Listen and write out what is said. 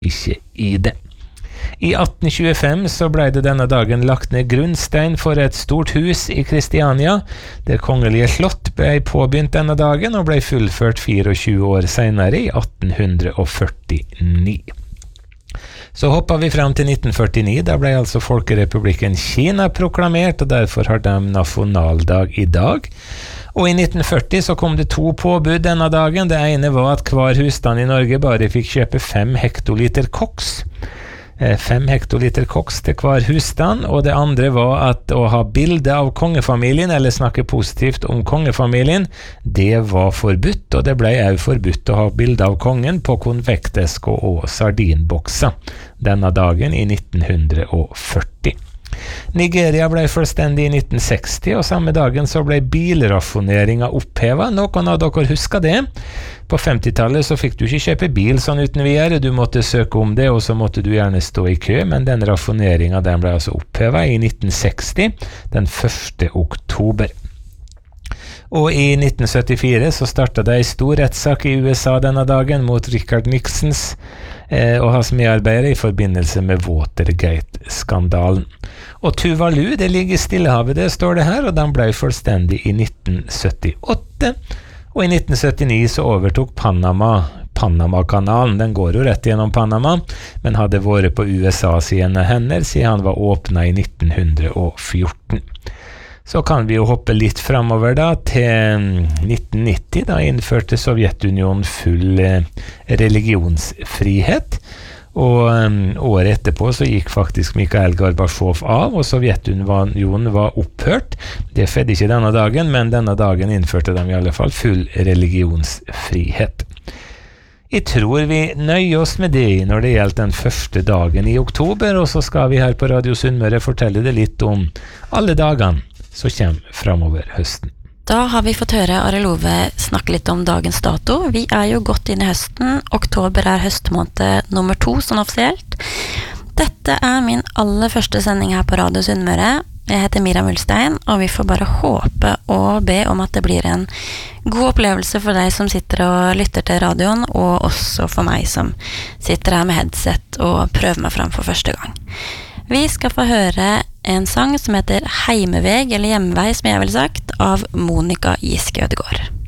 ikke i det. I 1825 så ble det denne dagen lagt ned grunnstein for et stort hus i Kristiania. Det kongelige slott ble påbegynt denne dagen og ble fullført 24 år senere i 1849. Så hoppet vi frem til 1949, da ble altså Folkerepublikken Kina proklamert, og derfor har de nasjonaldag i dag. Og i 1940 så kom det 2 påbud denne dagen. Det ene var at hver husstand i Norge bare fikk kjøpe 5 hektoliter koks. 5 hektoliter koks til hver husstand, og det andre var at å ha bilde av kongefamilien, eller snakke positivt om kongefamilien, det var forbudt, og det ble også forbudt å ha bilde av kongen på konvektesker og sardinbokser denne dagen i 1940. Nigeria ble fullstendig i 1960, og samme dagen så ble bilraffoneringen opphevet. Noen av dere husker det? På 50-tallet så fikk du ikke kjøpe bil sånn uten videre, du måtte søke om det, og så måtte du gjerne stå i kø, men den raffoneringen den ble altså opphevet i 1960, den 1. oktober. Og i 1974 så startet det en stor rettssak i USA denne dagen mot Richard Nixons og hans medarbeidere i forbindelse med Watergate-skandalen. Og Tuvalu, det ligger i Stillehavet, det står det her, og den ble fullstendig i 1978. Og i 1979 så overtok Panama-kanalen. Den går jo rett gjennom Panama, men hadde vært på USA sine hender siden han var åpnet i 1914. Så kan vi jo hoppe litt fremover da, til 1990. Da innførte Sovjetunionen full religionsfrihet. Og året etterpå så gikk faktisk Mikhail Gorbatsjov av, og Sovjetunionen var opphørt. Det skjedde ikke denne dagen, men denne dagen innførte de i alle fall full religionsfrihet. Jeg tror vi nøyer oss med det når det gjelder den første dagen i oktober, og så skal vi her på Radio Sunnmøre fortelle det litt om alle dagene som kommer fremover høsten. Da har vi fått høre Arild Ove snakke litt om dagens dato. Vi er jo godt inn i høsten. Oktober er høstmåned nummer 2, sånn offisielt. Dette er min aller første sending her på Radio Sunnmøre. Jeg heter Miriam Ulstein, og vi får bare håpe og be om at det blir en god opplevelse for deg som sitter og lytter til radioen, og også for meg som sitter her med headset og prøver meg fram for første gang. Vi skal få høre en sang som heter Heimeveg, eller Hjemvei som jeg vil sagt, av Monica Giske Ødegård.